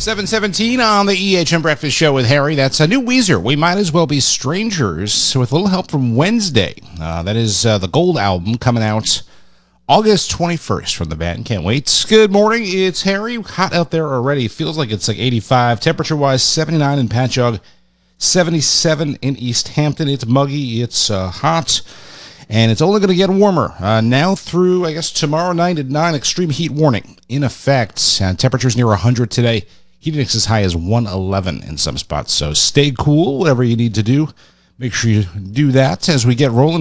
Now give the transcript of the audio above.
7:17 on the EHM Breakfast Show with Harry. That's a new Weezer. We Might As Well Be Strangers with a little help from Wednesday. That is the Gold album coming out August 21st from the band. Can't wait. Good morning. It's Harry. Hot out there already. Feels like it's like 85. Temperature-wise, 79 in Patchogue, 77 in East Hampton. It's muggy. It's hot. And it's only going to get warmer now through, I guess, tomorrow night at 9, extreme heat warning in effect. Temperatures near 100 today. Heat index as high as 111 in some spots. So stay cool, whatever you need to do. Make sure you do that as we get rolling.